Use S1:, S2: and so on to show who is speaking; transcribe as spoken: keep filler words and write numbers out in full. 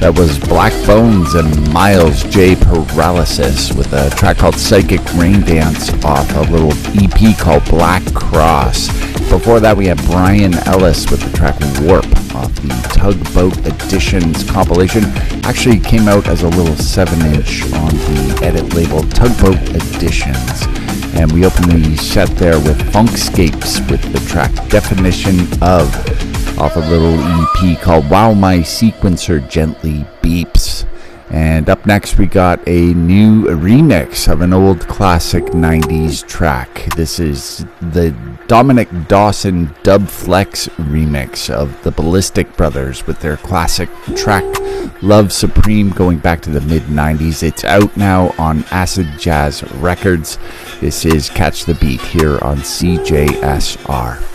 S1: That was Black Bones and Miles J. Paralysis with a track called Psychic Rain Dance off a little E P called Black Cross. Before that, we had Brian Ellis with the track Warp off the Tugboat Editions compilation. Actually came out as a little seven inch on the edit label Tugboat Editions. And we opened the set there with Funkscapes with the track Definition Of off a little E P called While My Sequencer Gently Beeps. And up next we got a new remix of an old classic nineties track. This is the Dominic Dawson Dub Flex remix of the Ballistic Brothers with their classic track Love Supreme going back to the mid nineties. It's out now on Acid Jazz Records. This is Catch the Beat here on C J S R.